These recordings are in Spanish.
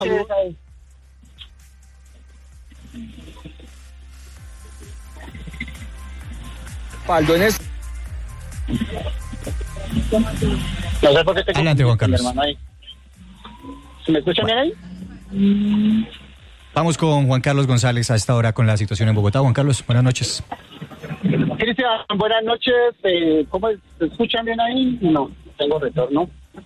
Faldones. No sé por qué te... Adelante, Juan Carlos. ¿Se me escuchan bien ahí? Vamos con Juan Carlos González a esta hora con la situación en Bogotá. Juan Carlos, buenas noches. Cristian, buenas noches. ¿Cómo se escuchan bien ahí? No, tengo retorno.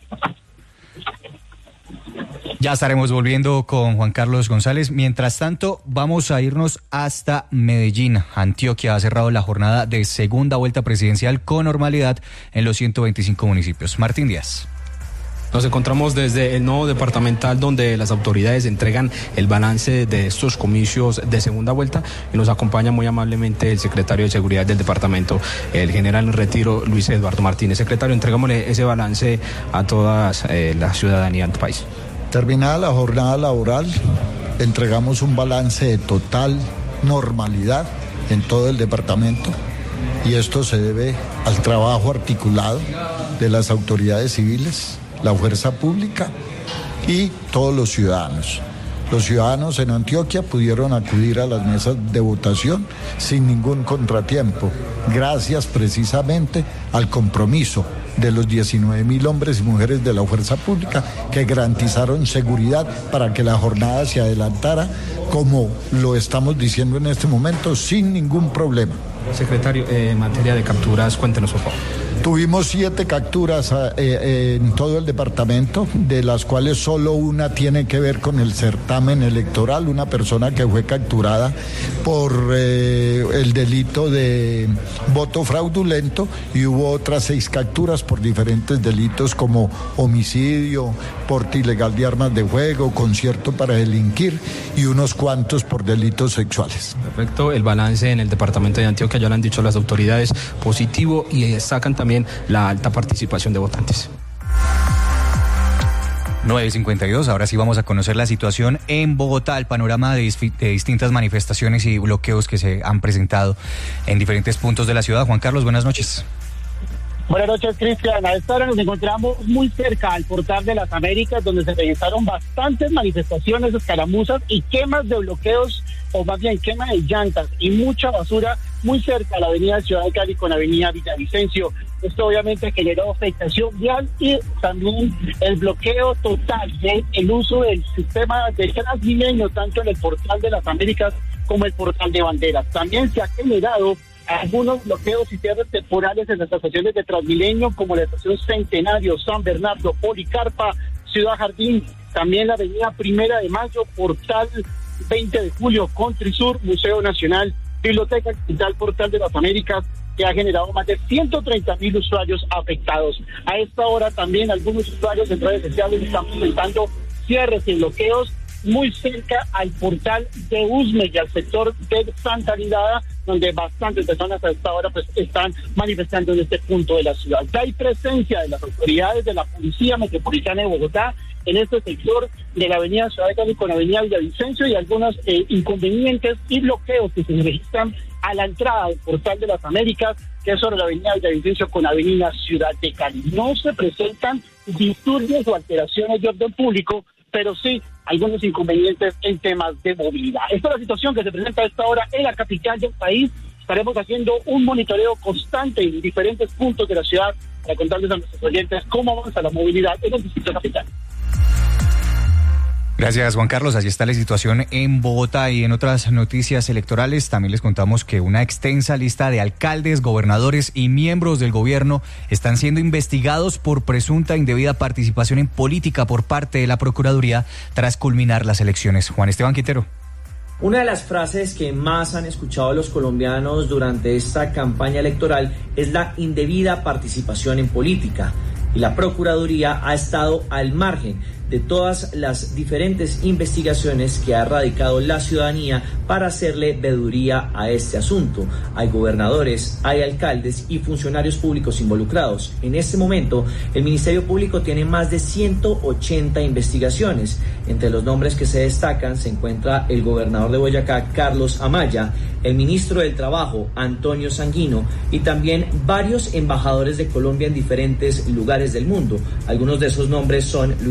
Ya estaremos volviendo con Juan Carlos González. Mientras tanto, vamos a irnos hasta Medellín. Antioquia ha cerrado la jornada de segunda vuelta presidencial con normalidad en los 125 municipios. Martín Díaz. Nos encontramos desde el nuevo departamental donde las autoridades entregan el balance de estos comicios de segunda vuelta y nos acompaña muy amablemente el secretario de Seguridad del departamento, el general en retiro Luis Eduardo Martínez. Secretario, entregámosle ese balance a toda la ciudadanía del país. Terminada la jornada laboral, entregamos un balance de total normalidad en todo el departamento y esto se debe al trabajo articulado de las autoridades civiles, la fuerza pública y todos los ciudadanos. Los ciudadanos en Antioquia pudieron acudir a las mesas de votación sin ningún contratiempo, gracias precisamente al compromiso de los 19.000 hombres y mujeres de la fuerza pública que garantizaron seguridad para que la jornada se adelantara, como lo estamos diciendo en este momento, sin ningún problema. Secretario, en materia de capturas, cuéntenos por favor. Tuvimos 7 capturas en todo el departamento, de las cuales solo una tiene que ver con el certamen electoral, una persona que fue capturada por el delito de voto fraudulento, y hubo otras 6 capturas por diferentes delitos como homicidio, porte ilegal de armas de fuego, concierto para delinquir y unos cuantos por delitos sexuales. Perfecto, el balance en el departamento de Antioquia, ya lo han dicho las autoridades, positivo, y destacan también la alta participación de votantes. 9:52, ahora sí vamos a conocer la situación en Bogotá, el panorama de distintas manifestaciones y bloqueos que se han presentado en diferentes puntos de la ciudad. Juan Carlos, buenas noches. Buenas noches, Cristian. A esta hora nos encontramos muy cerca al Portal de las Américas, donde se realizaron bastantes manifestaciones, escaramuzas y quemas de bloqueos, o más bien quema de llantas y mucha basura muy cerca a la avenida Ciudad de Cali con avenida Villavicencio. Esto obviamente generó afectación vial y también el bloqueo total del uso del sistema de Transmilenio, tanto en el Portal de las Américas como el Portal de Banderas. También se ha generado algunos bloqueos y cierres temporales en las estaciones de Transmilenio, como la estación Centenario, San Bernardo, Policarpa, Ciudad Jardín, también la avenida Primera de Mayo, Portal 20 de Julio, Country Sur, Museo Nacional, Biblioteca Digital, Portal de las Américas, que ha generado más de 130.000 usuarios afectados. A esta hora también algunos usuarios de redes sociales están presentando cierres y bloqueos muy cerca al portal de Usme y al sector de Santa Lidada, donde bastantes personas a esta hora pues están manifestando en este punto de la ciudad. Ya hay presencia de las autoridades de la Policía Metropolitana de Bogotá en este sector de la avenida Ciudad de Cali con avenida Villavicencio, y algunos inconvenientes y bloqueos que se registran a la entrada del Portal de las Américas, que es sobre la avenida Villavicencio con avenida Ciudad de Cali. No se presentan disturbios o alteraciones de orden público, pero sí algunos inconvenientes en temas de movilidad. Esta es la situación que se presenta a esta hora en la capital del país. Estaremos haciendo un monitoreo constante en diferentes puntos de la ciudad para contarles a nuestros oyentes cómo avanza la movilidad en el distrito capital. Gracias, Juan Carlos. Allí está la situación en Bogotá. Y en otras noticias electorales también les contamos que una extensa lista de alcaldes, gobernadores y miembros del gobierno están siendo investigados por presunta indebida participación en política por parte de la Procuraduría tras culminar las elecciones. Juan Esteban Quintero. Una de las frases que más han escuchado los colombianos durante esta campaña electoral es la indebida participación en política. Y la Procuraduría ha estado al margen de todas las diferentes investigaciones que ha radicado la ciudadanía para hacerle veeduría a este asunto. Hay gobernadores, hay alcaldes y funcionarios públicos involucrados. En este momento, el Ministerio Público tiene más de 180 investigaciones. Entre los nombres que se destacan se encuentra el gobernador de Boyacá, Carlos Amaya, el ministro del Trabajo, Antonio Sanguino, y también varios embajadores de Colombia en diferentes lugares del mundo. Algunos de esos nombres son Luis Ernesto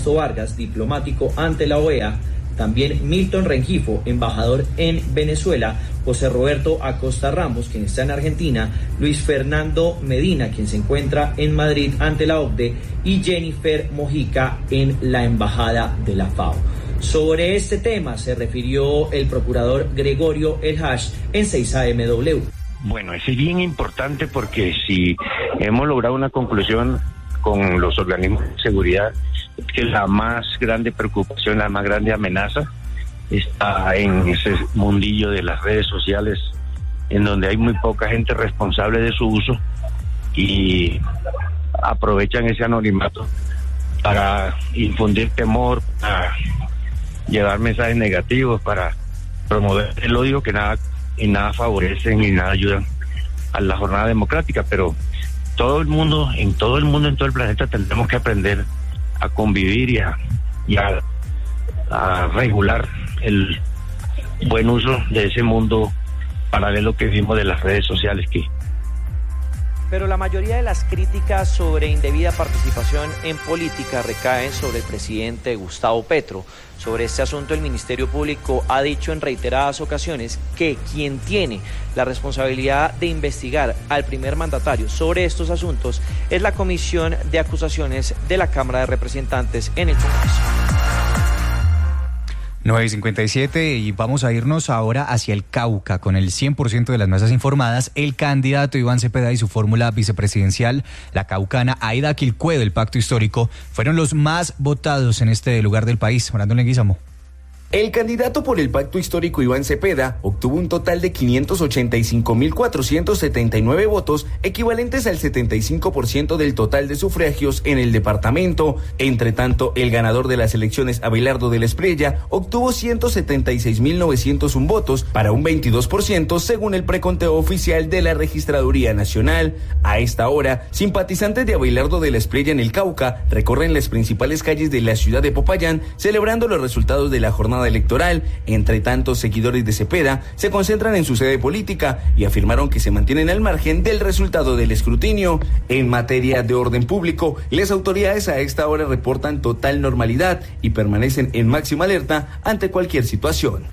Ernesto Vargas, diplomático ante la OEA, también Milton Rengifo, embajador en Venezuela, José Roberto Acosta Ramos, quien está en Argentina, Luis Fernando Medina, quien se encuentra en Madrid ante la OCDE, y Jennifer Mojica en la Embajada de la FAO. Sobre este tema se refirió el procurador Gregorio El Hash en 6AMW. Bueno, es bien importante porque si hemos logrado una conclusión con los organismos de seguridad, que la más grande preocupación, la más grande amenaza está en ese mundillo de las redes sociales, en donde hay muy poca gente responsable de su uso y aprovechan ese anonimato para infundir temor, para llevar mensajes negativos, para promover el odio que nada favorecen ni nada ayudan a la jornada democrática. Pero en todo el mundo, en todo el planeta tendremos que aprender a convivir y a regular el buen uso de ese mundo paralelo que vimos de las redes sociales. Pero la mayoría de las críticas sobre indebida participación en política recaen sobre el presidente Gustavo Petro. Sobre este asunto, el Ministerio Público ha dicho en reiteradas ocasiones que quien tiene la responsabilidad de investigar al primer mandatario sobre estos asuntos es la Comisión de Acusaciones de la Cámara de Representantes en el Congreso. 9:57 y vamos a irnos ahora hacia el Cauca. Con el 100% de las mesas informadas, el candidato Iván Cepeda y su fórmula vicepresidencial, la caucana Aida Quilpué del Pacto Histórico, fueron los más votados en este lugar del país. Brandon Leguizamo. El candidato por el Pacto Histórico Iván Cepeda obtuvo un total de 585.479 votos, equivalentes al 75% del total de sufragios en el departamento. Entre tanto, el ganador de las elecciones, Abelardo de la Espriella, obtuvo 176.901 votos, para un 22% según el preconteo oficial de la Registraduría Nacional. A esta hora, simpatizantes de Abelardo de la Espriella en el Cauca recorren las principales calles de la ciudad de Popayán, celebrando los resultados de la jornada electoral. Entre tanto, seguidores de Cepeda se concentran en su sede política y afirmaron que se mantienen al margen del resultado del escrutinio. En materia de orden público, las autoridades a esta hora reportan total normalidad y permanecen en máxima alerta ante cualquier situación.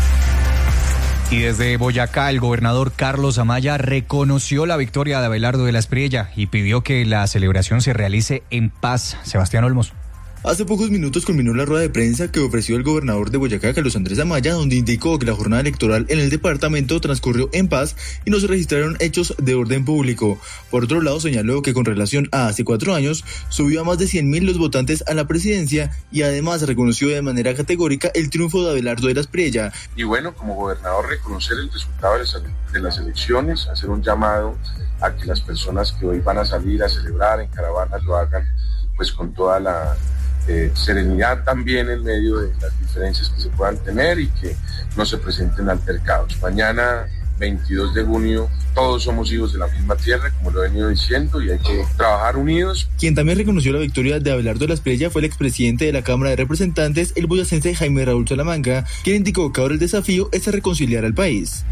Y desde Boyacá, el gobernador Carlos Amaya reconoció la victoria de Abelardo de la Espriella y pidió que la celebración se realice en paz. Sebastián Olmos. Hace pocos minutos culminó la rueda de prensa que ofreció el gobernador de Boyacá, Carlos Andrés Amaya, donde indicó que la jornada electoral en el departamento transcurrió en paz y no se registraron hechos de orden público. Por otro lado, señaló que con relación a hace 4 años, subió a más de 100.000 los votantes a la presidencia y además reconoció de manera categórica el triunfo de Abelardo de la Espriella. Y bueno, como gobernador, reconocer el resultado de las elecciones, hacer un llamado a que las personas que hoy van a salir a celebrar en caravanas lo hagan pues con toda la serenidad también en medio de las diferencias que se puedan tener y que no se presenten altercados. Mañana, 22 de junio, todos somos hijos de la misma tierra, como lo he venido diciendo, y hay que trabajar unidos. Quien también reconoció la victoria de Abelardo de la Espriella fue el expresidente de la Cámara de Representantes, el boyacense Jaime Raúl Salamanca, quien indicó que ahora el desafío es reconciliar al país.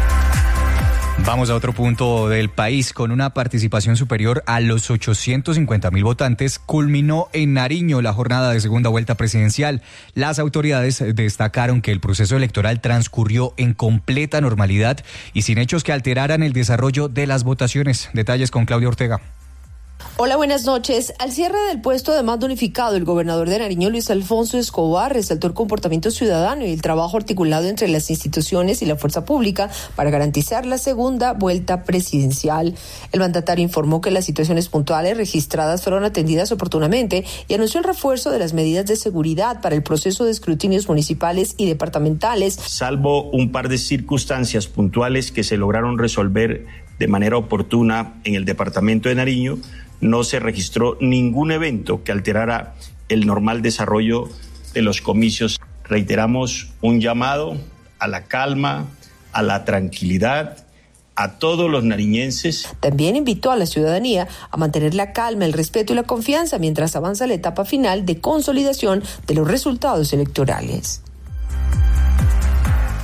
Vamos a otro punto del país. Con una participación superior a los 850.000 votantes, culminó en Nariño la jornada de segunda vuelta presidencial. Las autoridades destacaron que el proceso electoral transcurrió en completa normalidad y sin hechos que alteraran el desarrollo de las votaciones. Detalles con Claudia Ortega. Hola, buenas noches. Al cierre del puesto de mando unificado, el gobernador de Nariño, Luis Alfonso Escobar, resaltó el comportamiento ciudadano y el trabajo articulado entre las instituciones y la fuerza pública para garantizar la segunda vuelta presidencial. El mandatario informó que las situaciones puntuales registradas fueron atendidas oportunamente y anunció el refuerzo de las medidas de seguridad para el proceso de escrutinios municipales y departamentales. Salvo un par de circunstancias puntuales que se lograron resolver de manera oportuna en el departamento de Nariño, no se registró ningún evento que alterara el normal desarrollo de los comicios. Reiteramos un llamado a la calma, a la tranquilidad, a todos los nariñenses. También invitó a la ciudadanía a mantener la calma, el respeto y la confianza mientras avanza la etapa final de consolidación de los resultados electorales.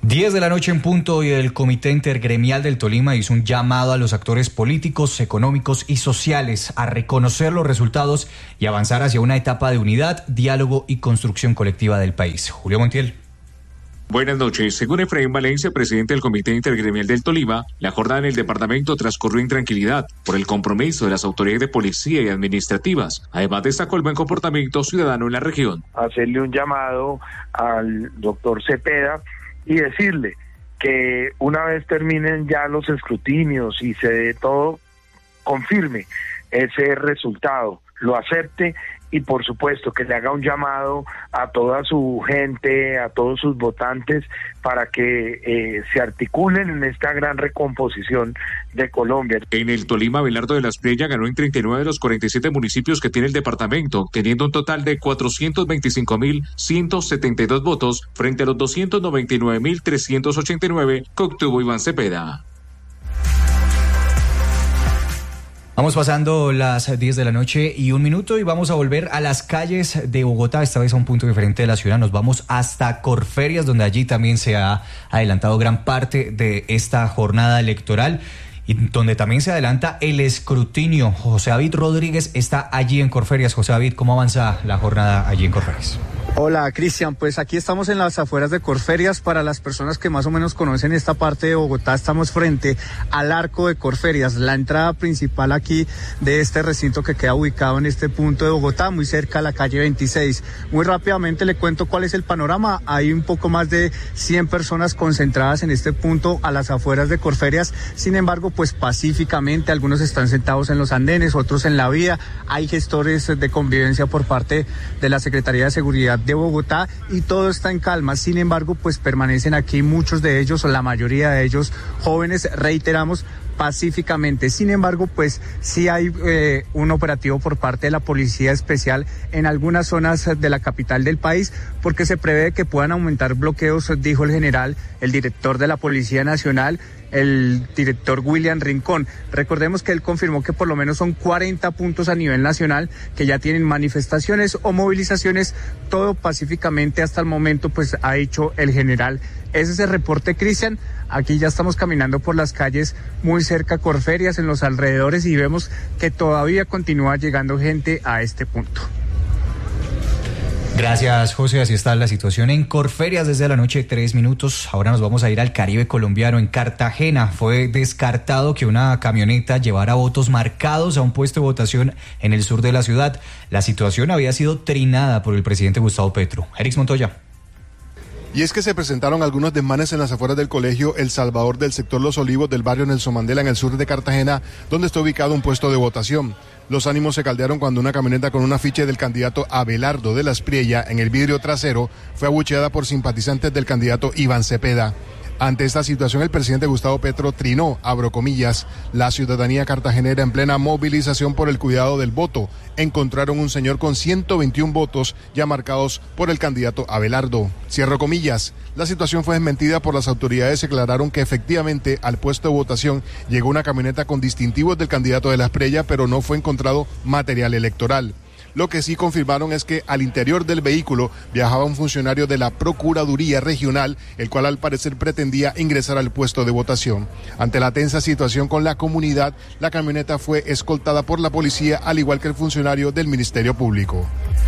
10 de la noche en punto y el Comité Intergremial del Tolima hizo un llamado a los actores políticos, económicos y sociales a reconocer los resultados y avanzar hacia una etapa de unidad, diálogo y construcción colectiva del país. Julio Montiel. Buenas noches. Según Efraín Valencia, presidente del Comité Intergremial del Tolima, la jornada en el departamento transcurrió en tranquilidad por el compromiso de las autoridades de policía y administrativas. Además, destacó el buen comportamiento ciudadano en la región. Hacerle un llamado al doctor Cepeda y decirle que una vez terminen ya los escrutinios y se dé todo, confirme ese resultado, lo acepte y por supuesto que le haga un llamado a toda su gente, a todos sus votantes, para que se articulen en esta gran recomposición de Colombia. En el Tolima, Abelardo de la Espriella ganó en 39 de los 47 municipios que tiene el departamento, teniendo un total de 425.172 votos frente a los 299.389 que obtuvo Iván Cepeda. Vamos pasando las 10 de la noche y 1 minuto y vamos a volver a las calles de Bogotá, esta vez a un punto diferente de la ciudad. Nos vamos hasta Corferias, donde allí también se ha adelantado gran parte de esta jornada electoral y donde también se adelanta el escrutinio. José David Rodríguez está allí en Corferias. José David, ¿cómo avanza la jornada allí en Corferias? Hola, Cristian, pues aquí estamos en las afueras de Corferias. Para las personas que más o menos conocen esta parte de Bogotá, estamos frente al Arco de Corferias, la entrada principal aquí de este recinto que queda ubicado en este punto de Bogotá, muy cerca a la calle 26. Muy rápidamente le cuento cuál es el panorama. Hay un poco más de 100 personas concentradas en este punto a las afueras de Corferias. Sin embargo, pues pacíficamente, algunos están sentados en los andenes, otros en la vía. Hay gestores de convivencia por parte de la Secretaría de Seguridad de Bogotá y todo está en calma. Sin embargo, pues permanecen aquí muchos de ellos, o la mayoría de ellos, jóvenes, reiteramos, pacíficamente. Sin embargo, pues sí hay un operativo por parte de la Policía Especial en algunas zonas de la capital del país, porque se prevé que puedan aumentar bloqueos, dijo el general, el director de la Policía Nacional, el director William Rincón. Recordemos que él confirmó que por lo menos son 40 puntos a nivel nacional que ya tienen manifestaciones o movilizaciones, todo pacíficamente hasta el momento, pues ha dicho el general. Ese es el reporte, Cristian. Aquí ya estamos caminando por las calles muy cerca a Corferias, en los alrededores, y vemos que todavía continúa llegando gente a este punto. Gracias, José. Así está la situación en Corferias desde la noche, 3 minutos. Ahora nos vamos a ir al Caribe colombiano. En Cartagena fue descartado que una camioneta llevara votos marcados a un puesto de votación en el sur de la ciudad. La situación había sido trinada por el presidente Gustavo Petro. Erix Montoya. Y es que se presentaron algunos desmanes en las afueras del colegio El Salvador del sector Los Olivos del barrio Nelson Mandela en el sur de Cartagena, donde está ubicado un puesto de votación. Los ánimos se caldearon cuando una camioneta con un afiche del candidato Abelardo de la Espriella en el vidrio trasero fue abucheada por simpatizantes del candidato Iván Cepeda. Ante esta situación, el presidente Gustavo Petro trinó, abro comillas, la ciudadanía cartagenera en plena movilización por el cuidado del voto. Encontraron un señor con 121 votos ya marcados por el candidato Abelardo. Cierro comillas. La situación fue desmentida por las autoridades. Declararon que efectivamente al puesto de votación llegó una camioneta con distintivos del candidato de la Espriella, pero no fue encontrado material electoral. Lo que sí confirmaron es que al interior del vehículo viajaba un funcionario de la Procuraduría Regional, el cual al parecer pretendía ingresar al puesto de votación. Ante la tensa situación con la comunidad, la camioneta fue escoltada por la policía, al igual que el funcionario del Ministerio Público.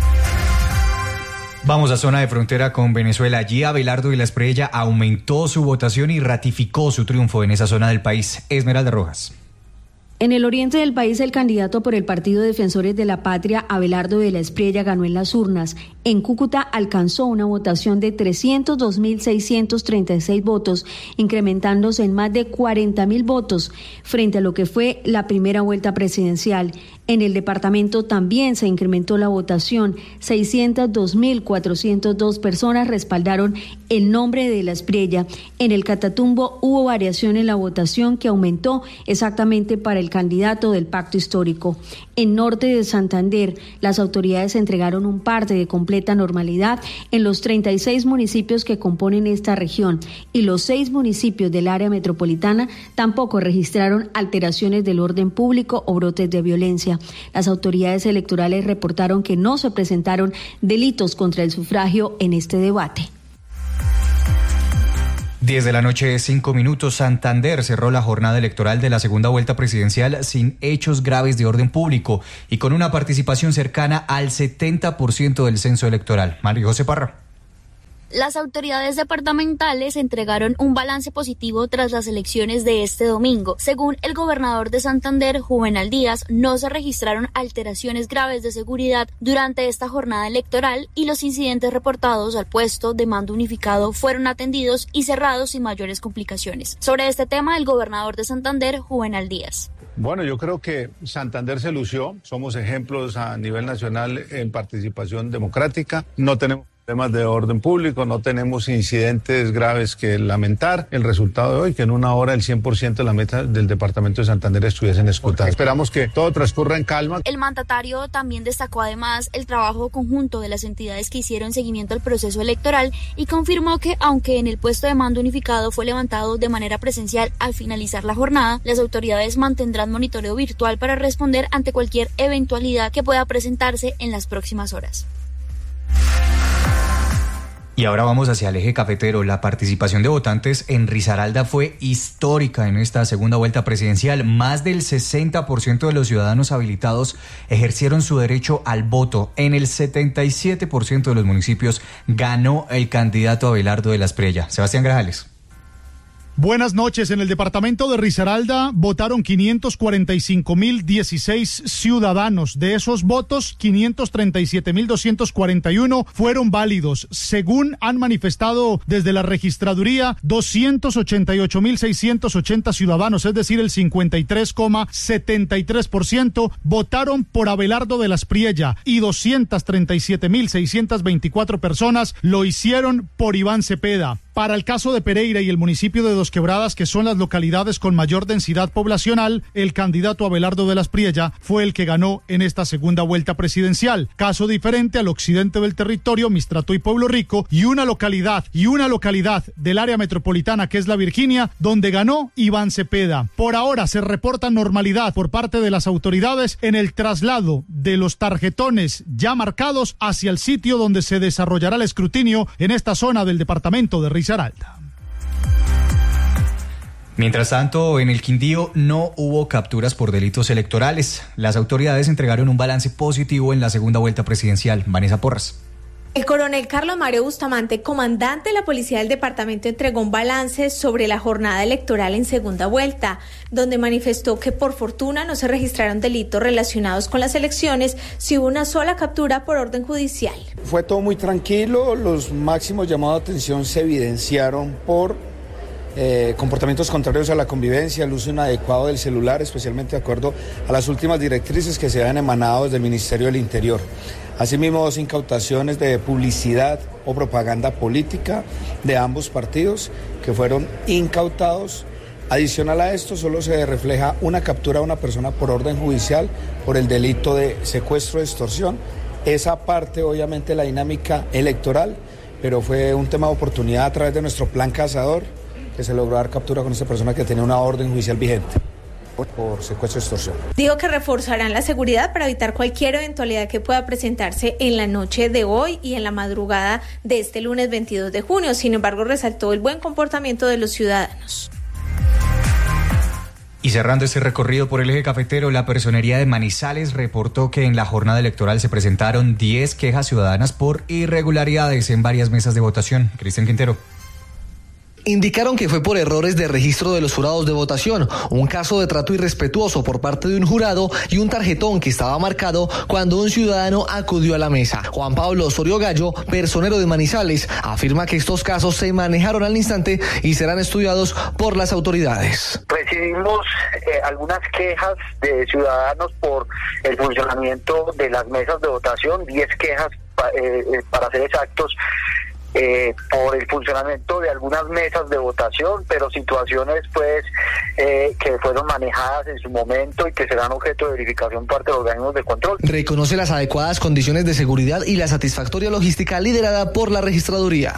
Vamos a zona de frontera con Venezuela. Allí Abelardo de la Espriella aumentó su votación y ratificó su triunfo en esa zona del país. Esmeralda Rojas. En el oriente del país, el candidato por el Partido Defensores de la Patria, Abelardo de la Espriella, ganó en las urnas. En Cúcuta alcanzó una votación de 302.636 votos, incrementándose en más de 40.000 votos frente a lo que fue la primera vuelta presidencial. En el departamento también se incrementó la votación. 602.402 personas respaldaron el nombre de la Espriella. En el Catatumbo hubo variación en la votación que aumentó exactamente para el candidato del Pacto Histórico. En norte de Santander, las autoridades entregaron un parte de completa normalidad en los 36 municipios que componen esta región, y los 6 municipios del área metropolitana tampoco registraron alteraciones del orden público o brotes de violencia. Las autoridades electorales reportaron que no se presentaron delitos contra el sufragio en este debate. 10 de la noche, 5 minutos. Santander cerró la jornada electoral de la segunda vuelta presidencial sin hechos graves de orden público y con una participación cercana al 70% del censo electoral. María José Parra. Las autoridades departamentales entregaron un balance positivo tras las elecciones de este domingo. Según el gobernador de Santander, Juvenal Díaz, no se registraron alteraciones graves de seguridad durante esta jornada electoral y los incidentes reportados al puesto de mando unificado fueron atendidos y cerrados sin mayores complicaciones. Sobre este tema, el gobernador de Santander, Juvenal Díaz. Bueno, yo creo que Santander se lució. Somos ejemplos a nivel nacional en participación democrática. No tenemos temas de orden público, no tenemos incidentes graves que lamentar. El resultado de hoy, que en una hora el 100% de las metas del departamento de Santander estuviesen escrutadas. Esperamos que todo transcurra en calma. El mandatario también destacó además el trabajo conjunto de las entidades que hicieron seguimiento al proceso electoral y confirmó que aunque en el puesto de mando unificado fue levantado de manera presencial al finalizar la jornada, las autoridades mantendrán monitoreo virtual para responder ante cualquier eventualidad que pueda presentarse en las próximas horas. Y ahora vamos hacia el eje cafetero. La participación de votantes en Risaralda fue histórica en esta segunda vuelta presidencial. Más del 60% de los ciudadanos habilitados ejercieron su derecho al voto. En el 77% de los municipios ganó el candidato Abelardo de la Espriella. Sebastián Grajales. Buenas noches. En el departamento de Risaralda votaron 545.016 ciudadanos. De esos votos, 537.241 fueron válidos. Según han manifestado desde la registraduría, 288.680 ciudadanos, es decir, el 53,73%, votaron por Abelardo de la Espriella y 237.624 personas lo hicieron por Iván Cepeda. Para el caso de Pereira y el municipio de Dos Quebradas, que son las localidades con mayor densidad poblacional, el candidato Abelardo de la Espriella fue el que ganó en esta segunda vuelta presidencial. Caso diferente al occidente del territorio, Mistrato y Pueblo Rico, y una localidad del área metropolitana que es la Virginia, donde ganó Iván Cepeda. Por ahora se reporta normalidad por parte de las autoridades en el traslado de los tarjetones ya marcados hacia el sitio donde se desarrollará el escrutinio en esta zona del departamento de Risaralda. Mientras tanto, en el Quindío no hubo capturas por delitos electorales. Las autoridades entregaron un balance positivo en la segunda vuelta presidencial. Vanessa Porras. El coronel Carlos Mario Bustamante, comandante de la policía del departamento, entregó un balance sobre la jornada electoral en segunda vuelta, donde manifestó que por fortuna no se registraron delitos relacionados con las elecciones, si hubo una sola captura por orden judicial. Fue todo muy tranquilo, los máximos llamados de atención se evidenciaron por comportamientos contrarios a la convivencia, el uso inadecuado del celular, especialmente de acuerdo a las últimas directrices que se han emanado desde el Ministerio del Interior. Asimismo, 2 incautaciones de publicidad o propaganda política de ambos partidos que fueron incautados. Adicional a esto, solo se refleja una captura a una persona por orden judicial por el delito de secuestro de extorsión. Esa parte, obviamente, la dinámica electoral, pero fue un tema de oportunidad a través de nuestro plan cazador que se logró dar captura con esta persona que tenía una orden judicial vigente por secuestro de extorsión. Dijo que reforzarán la seguridad para evitar cualquier eventualidad que pueda presentarse en la noche de hoy y en la madrugada de este lunes 22 de junio. Sin embargo, resaltó el buen comportamiento de los ciudadanos. Y cerrando este recorrido por el eje cafetero, la Personería de Manizales reportó que en la jornada electoral se presentaron 10 quejas ciudadanas por irregularidades en varias mesas de votación. Cristian Quintero. Indicaron que fue por errores de registro de los jurados de votación, un caso de trato irrespetuoso por parte de un jurado y un tarjetón que estaba marcado cuando un ciudadano acudió a la mesa. Juan Pablo Osorio Gallo, personero de Manizales, afirma que estos casos se manejaron al instante y serán estudiados por las autoridades. Recibimos algunas quejas de ciudadanos por el funcionamiento de las mesas de votación, 10 quejas para ser exactos, por el funcionamiento de algunas mesas de votación, pero situaciones pues que fueron manejadas en su momento y que serán objeto de verificación por parte de los organismos de control. Reconoce las adecuadas condiciones de seguridad y la satisfactoria logística liderada por la registraduría.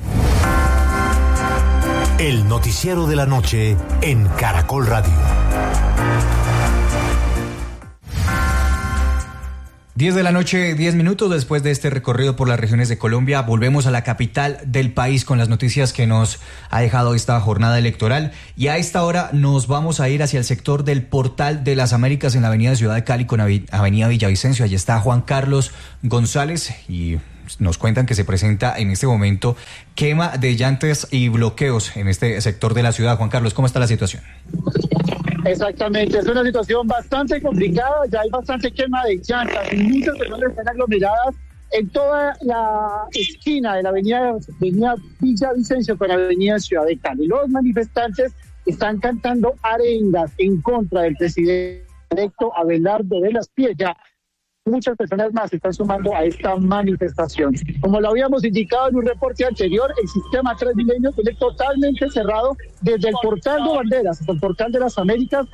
El noticiero de la noche en Caracol Radio. 10 de la noche, 10 minutos después de este recorrido por las regiones de Colombia, volvemos a la capital del país con las noticias que nos ha dejado esta jornada electoral. Y a esta hora nos vamos a ir hacia el sector del Portal de las Américas en la avenida Ciudad de Cali con avenida Villavicencio. Allí está Juan Carlos González y nos cuentan que se presenta en este momento quema de llantas y bloqueos en este sector de la ciudad. Juan Carlos, ¿cómo está la situación? Exactamente, es una situación bastante complicada, ya hay bastante quema de llantas y muchas personas están aglomeradas en toda la esquina de la avenida Villavicencio con la avenida Ciudad de Cali. Los manifestantes están cantando arengas en contra del presidente electo Abelardo de las Priella. Muchas personas más se están sumando a esta manifestación. Como lo habíamos indicado en un reporte anterior, el sistema Transmilenio tiene totalmente cerrado desde el portal de Banderas hasta el portal de las Américas,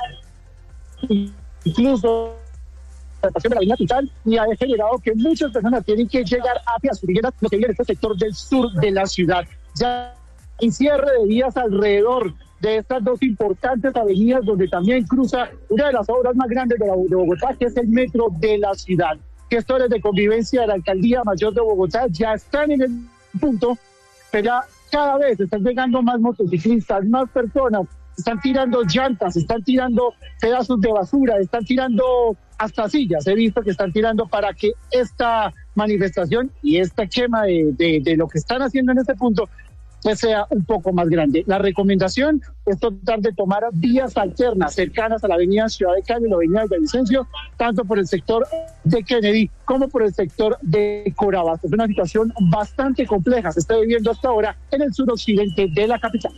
incluso la estación de la Avenida Tutal, y ha generado que muchas personas tienen que llegar hacia sus viviendas, lo que viene en este sector del sur de la ciudad. Ya hay cierre de vías alrededor de estas dos importantes avenidas donde también cruza una de las obras más grandes de Bogotá, que es el metro de la ciudad. Gestores de convivencia de la Alcaldía Mayor de Bogotá ya están en el punto, pero ya cada vez están llegando más motociclistas, más personas, están tirando llantas, están tirando pedazos de basura, están tirando hasta sillas, he visto que están tirando para que esta manifestación y esta quema de lo que están haciendo en este punto pues sea un poco más grande. La recomendación es tratar de tomar vías alternas cercanas a la avenida Ciudad de Cali y la avenida Villavicencio, tanto por el sector de Kennedy como por el sector de Corabas. Es una situación bastante compleja, se está viviendo hasta ahora en el suroccidente de la capital.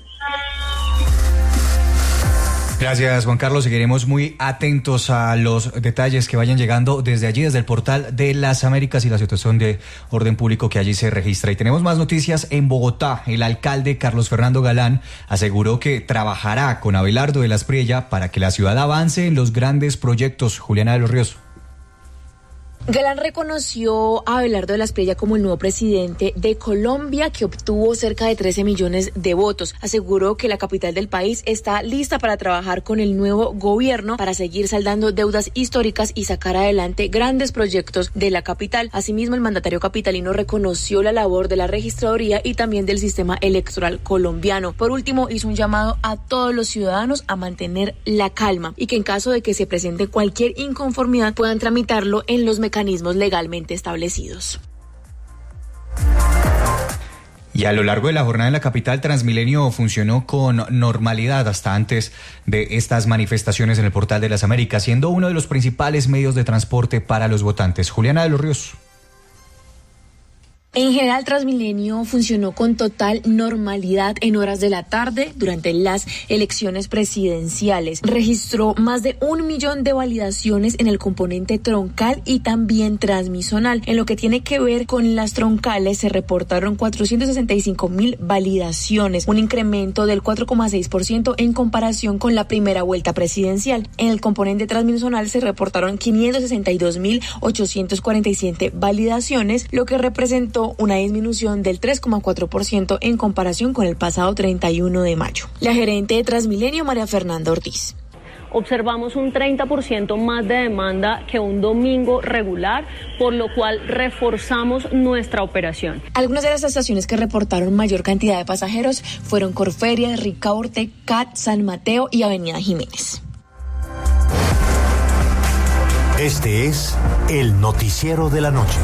Gracias, Juan Carlos. Seguiremos muy atentos a los detalles que vayan llegando desde allí, desde el Portal de las Américas y la situación de orden público que allí se registra. Y tenemos más noticias en Bogotá. El alcalde Carlos Fernando Galán aseguró que trabajará con Abelardo de las Priella para que la ciudad avance en los grandes proyectos. Juliana de los Ríos. Galán reconoció a Abelardo de las Priella como el nuevo presidente de Colombia, que obtuvo cerca de 13 millones de votos. Aseguró que la capital del país está lista para trabajar con el nuevo gobierno para seguir saldando deudas históricas y sacar adelante grandes proyectos de la capital. Asimismo, el mandatario capitalino reconoció la labor de la registraduría y también del sistema electoral colombiano. Por último, hizo un llamado a todos los ciudadanos a mantener la calma y que en caso de que se presente cualquier inconformidad puedan tramitarlo en los mecanismos legalmente establecidos. Y a lo largo de la jornada en la capital, Transmilenio funcionó con normalidad hasta antes de estas manifestaciones en el Portal de las Américas, siendo uno de los principales medios de transporte para los votantes. Juliana de los Ríos. En general, Transmilenio funcionó con total normalidad en horas de la tarde durante las elecciones presidenciales. Registró más de 1 millón de validaciones en el componente troncal y también transmisonal. En lo que tiene que ver con las troncales, se reportaron 465.000 validaciones, un incremento del 4,6% en comparación con la primera vuelta presidencial. En el componente transmisonal se reportaron 562.847 validaciones, lo que representó una disminución del 3,4% en comparación con el pasado 31 de mayo. La gerente de Transmilenio, María Fernanda Ortiz. Observamos un 30% más de demanda que un domingo regular, por lo cual reforzamos nuestra operación. Algunas de las estaciones que reportaron mayor cantidad de pasajeros fueron Corferias, Ricaurte, CAT, San Mateo y Avenida Jiménez. Este es el noticiero de la noche.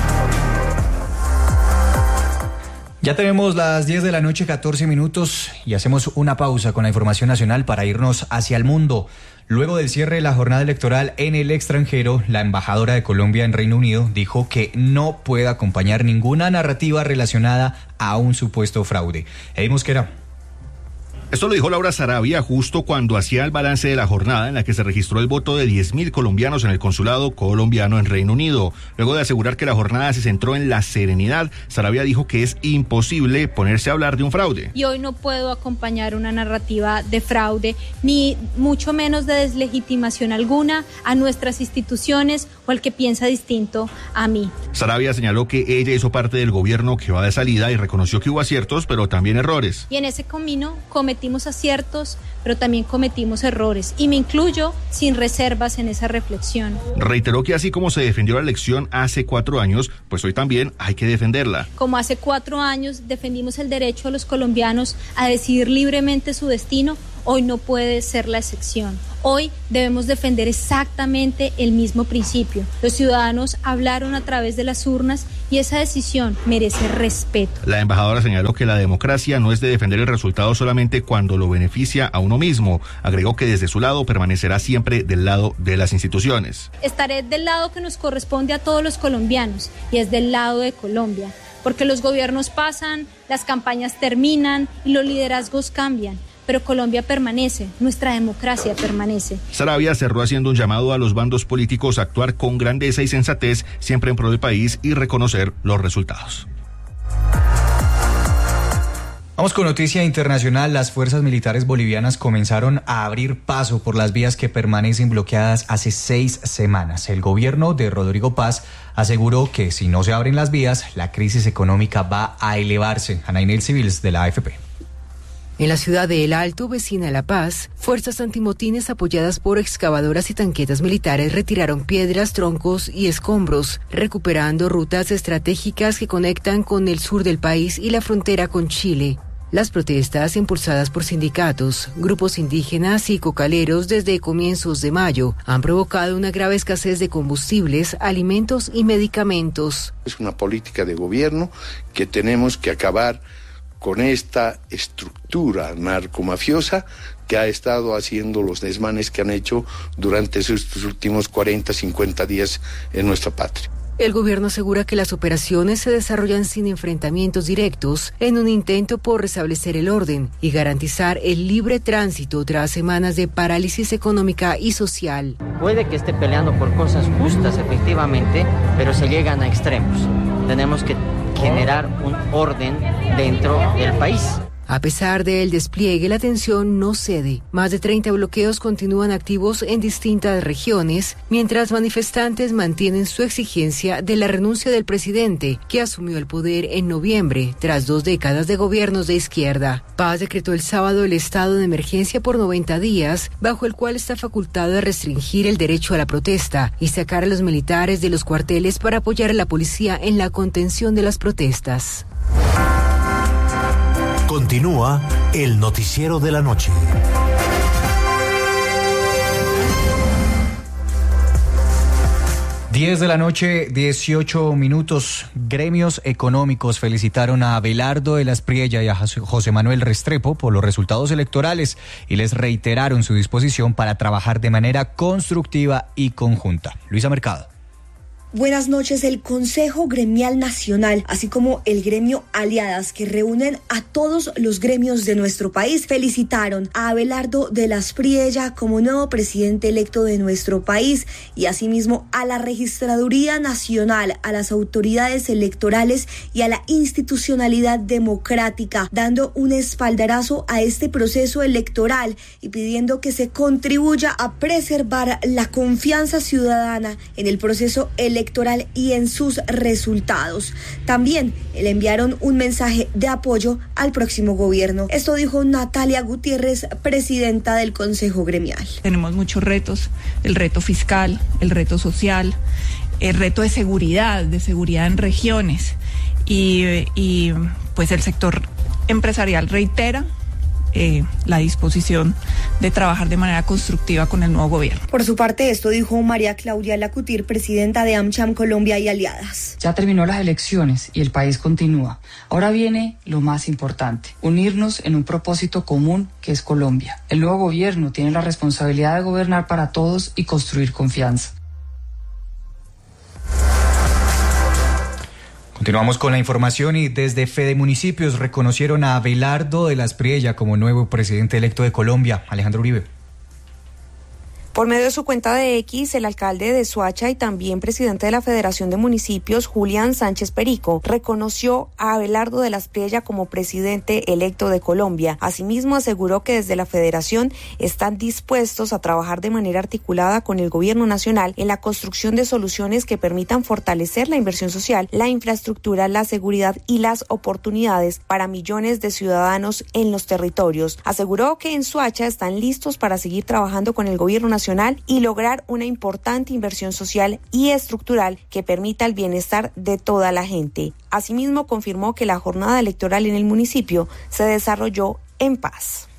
Ya tenemos las 10 de la noche, 14 minutos, y hacemos una pausa con la información nacional para irnos hacia el mundo. Luego del cierre de la jornada electoral en el extranjero, la embajadora de Colombia en Reino Unido dijo que no puede acompañar ninguna narrativa relacionada a un supuesto fraude. Eddie Mosquera. Esto lo dijo Laura Sarabia justo cuando hacía el balance de la jornada en la que se registró el voto de 10.000 colombianos en el consulado colombiano en Reino Unido. Luego de asegurar que la jornada se centró en la serenidad, Sarabia dijo que es imposible ponerse a hablar de un fraude. Y hoy no puedo acompañar una narrativa de fraude, ni mucho menos de deslegitimación alguna a nuestras instituciones o al que piensa distinto a mí. Sarabia señaló que ella hizo parte del gobierno que va de salida y reconoció que hubo aciertos, pero también errores. Y en ese camino cometí cometimos aciertos, pero también cometimos errores, y me incluyo sin reservas en esa reflexión. Reiteró que así como se defendió la elección hace 4 años, pues hoy también hay que defenderla. Como hace 4 años defendimos el derecho a los colombianos a decidir libremente su destino, hoy no puede ser la excepción. Hoy debemos defender exactamente el mismo principio. Los ciudadanos hablaron a través de las urnas y esa decisión merece respeto. La embajadora señaló que la democracia no es de defender el resultado solamente cuando lo beneficia a uno mismo. Agregó que desde su lado permanecerá siempre del lado de las instituciones. Estaré del lado que nos corresponde a todos los colombianos, y es del lado de Colombia, porque los gobiernos pasan, las campañas terminan y los liderazgos cambian. Pero Colombia permanece, nuestra democracia permanece. Saravia cerró haciendo un llamado a los bandos políticos a actuar con grandeza y sensatez, siempre en pro del país, y reconocer los resultados. Vamos con noticia internacional. Las fuerzas militares bolivianas comenzaron a abrir paso por las vías que permanecen bloqueadas hace 6 semanas. El gobierno de Rodrigo Paz aseguró que si no se abren las vías, la crisis económica va a elevarse. Ana Inés Civils, de la AFP. En la ciudad de El Alto, vecina a La Paz, fuerzas antimotines apoyadas por excavadoras y tanquetas militares retiraron piedras, troncos y escombros, recuperando rutas estratégicas que conectan con el sur del país y la frontera con Chile. Las protestas, impulsadas por sindicatos, grupos indígenas y cocaleros desde comienzos de mayo, han provocado una grave escasez de combustibles, alimentos y medicamentos. Es una política de gobierno que tenemos que acabar con esta estructura narcomafiosa que ha estado haciendo los desmanes que han hecho durante estos últimos 40, 50 días en nuestra patria. El gobierno asegura que las operaciones se desarrollan sin enfrentamientos directos en un intento por restablecer el orden y garantizar el libre tránsito tras semanas de parálisis económica y social. Puede que esté peleando por cosas justas, efectivamente, pero se llegan a extremos. Tenemos que generar un orden dentro del país. A pesar del despliegue, la tensión no cede. Más de 30 bloqueos continúan activos en distintas regiones, mientras manifestantes mantienen su exigencia de la renuncia del presidente, que asumió el poder en noviembre, tras 2 décadas de gobiernos de izquierda. Paz decretó el sábado el estado de emergencia por 90 días, bajo el cual está facultado a restringir el derecho a la protesta y sacar a los militares de los cuarteles para apoyar a la policía en la contención de las protestas. Continúa el noticiero de la noche. 10 de la noche, 18 minutos. Gremios económicos felicitaron a Abelardo de las Priella y a José Manuel Restrepo por los resultados electorales y les reiteraron su disposición para trabajar de manera constructiva y conjunta. Luisa Mercado. Buenas noches. El Consejo Gremial Nacional, así como el gremio Aliadas, que reúnen a todos los gremios de nuestro país, felicitaron a Abelardo de las Priella como nuevo presidente electo de nuestro país y asimismo a la Registraduría Nacional, a las autoridades electorales y a la institucionalidad democrática, dando un espaldarazo a este proceso electoral y pidiendo que se contribuya a preservar la confianza ciudadana en el proceso electoral y en sus resultados. También le enviaron un mensaje de apoyo al próximo gobierno. Esto dijo Natalia Gutiérrez, presidenta del Consejo Gremial. Tenemos muchos retos, el reto fiscal, el reto social, el reto de seguridad en regiones y pues el sector empresarial reitera la disposición de trabajar de manera constructiva con el nuevo gobierno. Por su parte, esto dijo María Claudia Lacutir, presidenta de AmCham Colombia y Aliadas. Ya terminó las elecciones y el país continúa. Ahora viene lo más importante, unirnos en un propósito común que es Colombia. El nuevo gobierno tiene la responsabilidad de gobernar para todos y construir confianza. Continuamos con la información y desde Fede Municipios reconocieron a Abelardo de las Priella como nuevo presidente electo de Colombia. Alejandro Uribe. Por medio de su cuenta de X, el alcalde de Soacha y también presidente de la Federación de Municipios, Julián Sánchez Perico, reconoció a Abelardo de la Espriella como presidente electo de Colombia. Asimismo, aseguró que desde la Federación están dispuestos a trabajar de manera articulada con el gobierno nacional en la construcción de soluciones que permitan fortalecer la inversión social, la infraestructura, la seguridad y las oportunidades para millones de ciudadanos en los territorios. Aseguró que en Soacha están listos para seguir trabajando con el gobierno nacional y lograr una importante inversión social y estructural que permita el bienestar de toda la gente. Asimismo, confirmó que la jornada electoral en el municipio se desarrolló en paz.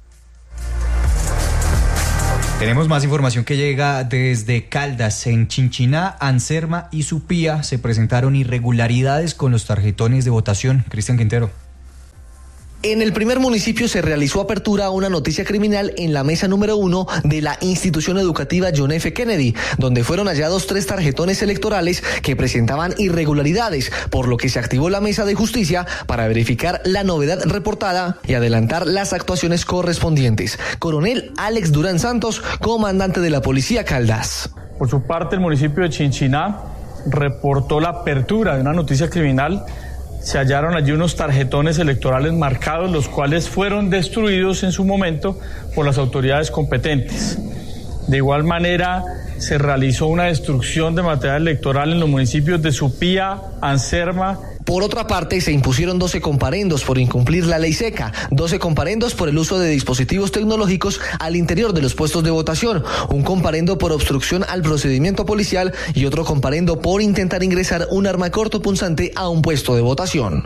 Tenemos más información que llega desde Caldas. En Chinchiná, Anserma y Supía se presentaron irregularidades con los tarjetones de votación. Cristian Quintero. En el primer municipio se realizó apertura a una noticia criminal en la mesa número 1 de la institución educativa John F. Kennedy, donde fueron hallados 3 tarjetones electorales que presentaban irregularidades, por lo que se activó la mesa de justicia para verificar la novedad reportada y adelantar las actuaciones correspondientes. Coronel Alex Durán Santos, comandante de la Policía Caldas. Por su parte, el municipio de Chinchiná reportó la apertura de una noticia criminal. Se hallaron allí unos tarjetones electorales marcados, los cuales fueron destruidos en su momento por las autoridades competentes. De igual manera, se realizó una destrucción de material electoral en los municipios de Supía, Anserma. Por otra parte, se impusieron 12 comparendos por incumplir la ley seca, 12 comparendos por el uso de dispositivos tecnológicos al interior de los puestos de votación, un comparendo por obstrucción al procedimiento policial y otro comparendo por intentar ingresar un arma cortopunzante a un puesto de votación.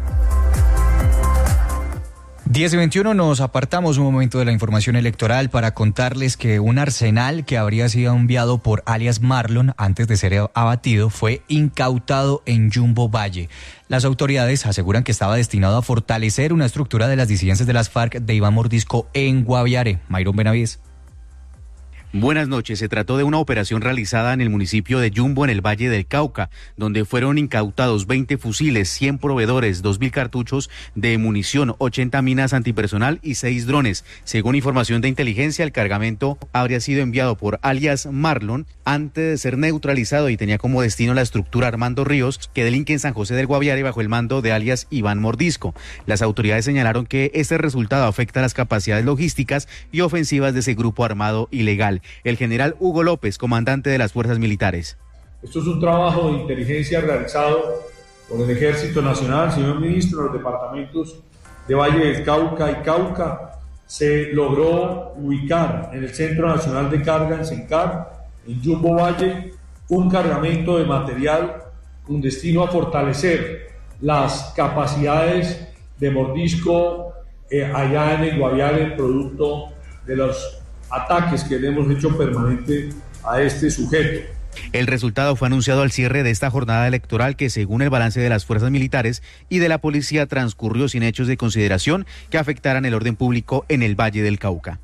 10:21, nos apartamos un momento de la información electoral para contarles que un arsenal que habría sido enviado por alias Marlon antes de ser abatido fue incautado en Jumbo Valle. Las autoridades aseguran que estaba destinado a fortalecer una estructura de las disidencias de las FARC de Iván Mordisco en Guaviare. Mayron Benavides. Buenas noches. Se trató de una operación realizada en el municipio de Jumbo, en el Valle del Cauca, donde fueron incautados 20 fusiles, 100 proveedores, 2.000 cartuchos de munición, 80 minas antipersonal y 6 drones. Según información de inteligencia, el cargamento habría sido enviado por alias Marlon antes de ser neutralizado y tenía como destino la estructura Armando Ríos, que delinque en San José del Guaviare bajo el mando de alias Iván Mordisco. Las autoridades señalaron que este resultado afecta las capacidades logísticas y ofensivas de ese grupo armado ilegal. El general Hugo López, comandante de las fuerzas militares. Esto es un trabajo de inteligencia realizado por el Ejército Nacional, señor ministro, en los departamentos de Valle del Cauca y Cauca. Se logró ubicar en el Centro Nacional de Carga, en CENCAR, en Jumbo Valle, un cargamento de material con destino a fortalecer las capacidades de Mordisco allá en el Guaviare, producto de los ataques que le hemos hecho permanente a este sujeto. El resultado fue anunciado al cierre de esta jornada electoral que, según el balance de las fuerzas militares y de la policía, transcurrió sin hechos de consideración que afectaran el orden público en el Valle del Cauca.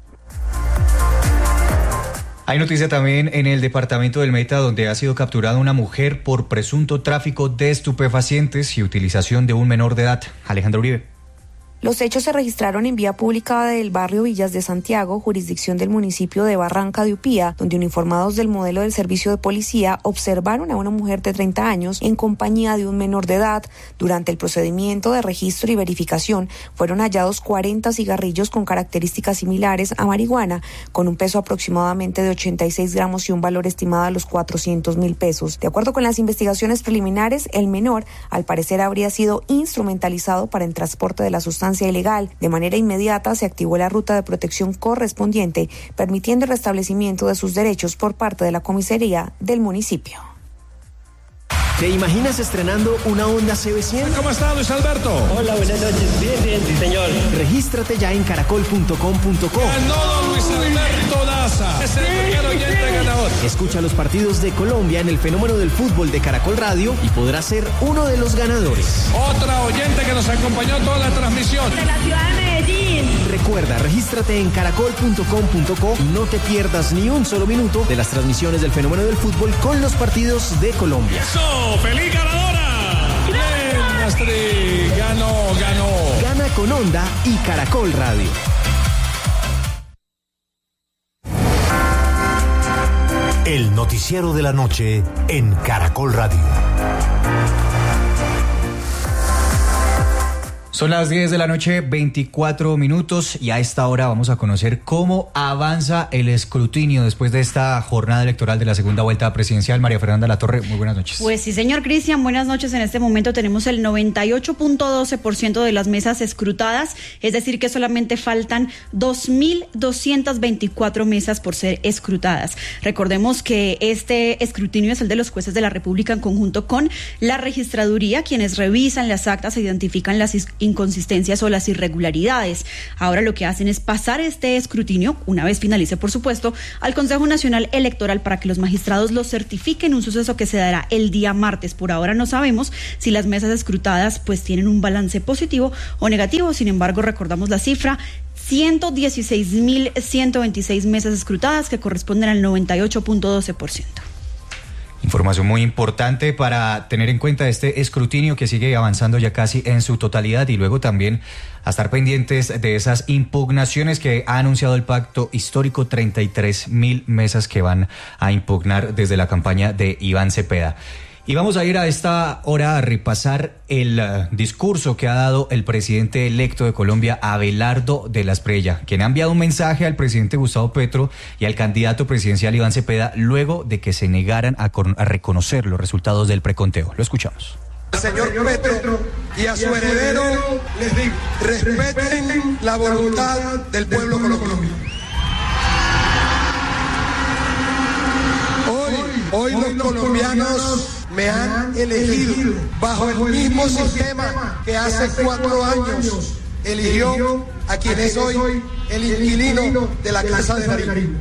Hay noticia también en el departamento del Meta, donde ha sido capturada una mujer por presunto tráfico de estupefacientes y utilización de un menor de edad. Alejandro Uribe. Los hechos se registraron en vía pública del barrio Villas de Santiago, jurisdicción del municipio de Barranca de Upía, donde uniformados del modelo del servicio de policía observaron a una mujer de 30 años en compañía de un menor de edad. Durante el procedimiento de registro y verificación fueron hallados 40 cigarrillos con características similares a marihuana, con un peso aproximadamente de 86 gramos y un valor estimado a los 400.000 pesos. De acuerdo con las investigaciones preliminares, el menor al parecer habría sido instrumentalizado para el transporte de la sustancia ilegal. De manera inmediata se activó la ruta de protección correspondiente, permitiendo el restablecimiento de sus derechos por parte de la comisaría del municipio. ¿Te imaginas estrenando una Honda CB100? ¿Cómo está, Luis Alberto? Hola, buenas noches. Bien, sí, señor. Regístrate ya en caracol.com.co. Ganó Luis Alberto Daza. Es el primer oyente ganador. Escucha los partidos de Colombia en el fenómeno del fútbol de Caracol Radio y podrás ser uno de los ganadores. Otra oyente que nos acompañó toda la transmisión. De la ciudad de Medellín. Recuerda, regístrate en caracol.com.co y no te pierdas ni un solo minuto de las transmisiones del fenómeno del fútbol con los partidos de Colombia. ¡Feliz ganadora! ¡Bien, Astrid! Ganó. Gana con Honda y Caracol Radio. El noticiero de la noche en Caracol Radio. Son las 10 de la noche, 24 minutos, y a esta hora vamos a conocer cómo avanza el escrutinio después de esta jornada electoral de la segunda vuelta presidencial. María Fernanda Latorre, muy buenas noches. Pues sí, señor Cristian, buenas noches. En este momento tenemos el 98.12% de las mesas escrutadas, es decir, que solamente faltan 2.224 mesas por ser escrutadas. Recordemos que este escrutinio es el de los jueces de la República en conjunto con la registraduría, quienes revisan las actas e identifican las inconsistencias o las irregularidades. Ahora lo que hacen es pasar este escrutinio, una vez finalice por supuesto, al Consejo Nacional Electoral para que los magistrados lo certifiquen, un suceso que se dará el día martes. Por ahora no sabemos si las mesas escrutadas pues tienen un balance positivo o negativo. Sin embargo, recordamos la cifra: 116.126 mesas escrutadas, que corresponden al 98.12%. Información muy importante para tener en cuenta este escrutinio que sigue avanzando ya casi en su totalidad, y luego también a estar pendientes de esas impugnaciones que ha anunciado el pacto histórico, 33.000 mesas que van a impugnar desde la campaña de Iván Cepeda. Y vamos a ir a esta hora a repasar el discurso que ha dado el presidente electo de Colombia, Abelardo de la Espriella, quien ha enviado un mensaje al presidente Gustavo Petro y al candidato presidencial Iván Cepeda luego de que se negaran a reconocer los resultados del preconteo. Lo escuchamos. Al señor Petro y a su heredero les digo: respeten la voluntad del pueblo colombiano. Hoy los colombianos me han elegido bajo el mismo sistema que hace 4 años eligió a quien es hoy el inquilino de la Casa de Nariño.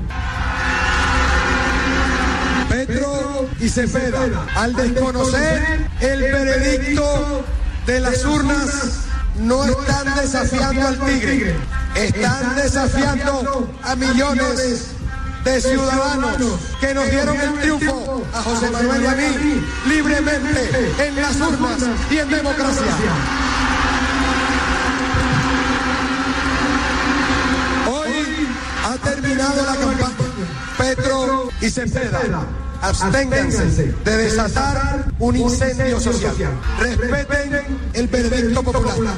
Petro y Cepeda, al desconocer el veredicto de las urnas, no están desafiando al tigre, están desafiando a millones de ciudadanos que nos dieron el triunfo a José Manuel y a mí libremente en las urnas y en democracia. Hoy ha terminado la campaña. Petro y Cepeda, absténganse de desatar un incendio social. Respeten el veredicto popular.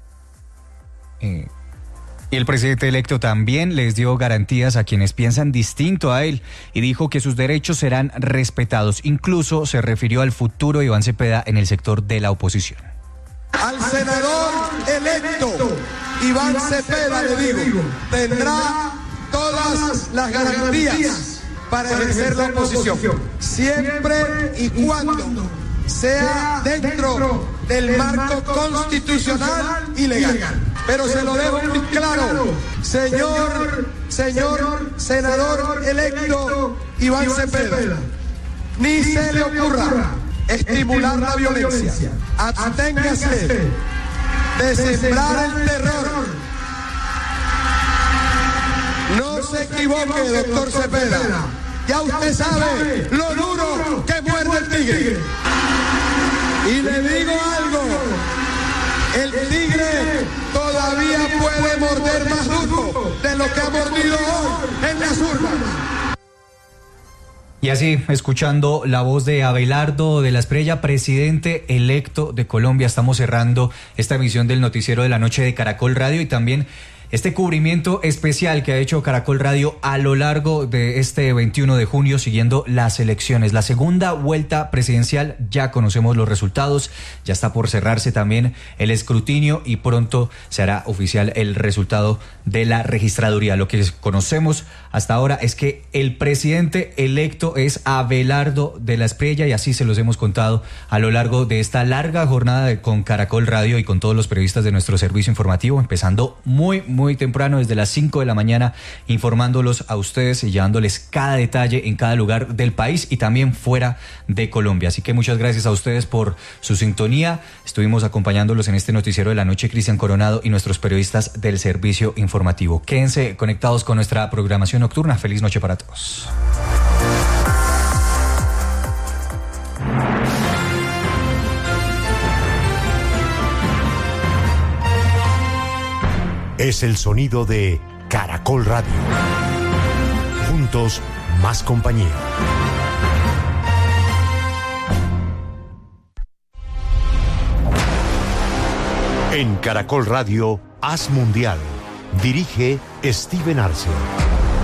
Y el presidente electo también les dio garantías a quienes piensan distinto a él y dijo que sus derechos serán respetados. Incluso se refirió al futuro de Iván Cepeda en el sector de la oposición. Al senador electo Iván Cepeda le digo: tendrá todas las garantías para ejercer la oposición, siempre y cuando sea dentro del marco constitucional y legal. Pero se lo dejo muy claro, señor senador electo Iván Cepeda, ni se le ocurra estimular la violencia. Absténgase de sembrar el terror. No se equivoque, doctor Cepeda. Ya usted sabe lo duro que muerde el tigre. Y le digo algo: el tigre todavía puede morder más duro de lo que ha mordido hoy en las urnas. Y así, escuchando la voz de Abelardo de la Espriella, presidente electo de Colombia, estamos cerrando esta emisión del Noticiero de la Noche de Caracol Radio y también este cubrimiento especial que ha hecho Caracol Radio a lo largo de este 21 de junio, siguiendo las elecciones. La segunda vuelta presidencial, ya conocemos los resultados, ya está por cerrarse también el escrutinio y pronto se hará oficial el resultado de la registraduría. Lo que conocemos hasta ahora es que el presidente electo es Abelardo de la Espriella y así se los hemos contado a lo largo de esta larga jornada con Caracol Radio y con todos los periodistas de nuestro servicio informativo, empezando muy temprano, desde las 5 de la mañana, informándolos a ustedes y llevándoles cada detalle en cada lugar del país y también fuera de Colombia. Así que muchas gracias a ustedes por su sintonía. Estuvimos acompañándolos en este noticiero de la noche, Cristian Coronado y nuestros periodistas del servicio informativo. Quédense conectados con nuestra programación nocturna. Feliz noche para todos. Es el sonido de Caracol Radio. Juntos más compañía. En Caracol Radio, Haz Mundial. Dirige Steven Arce.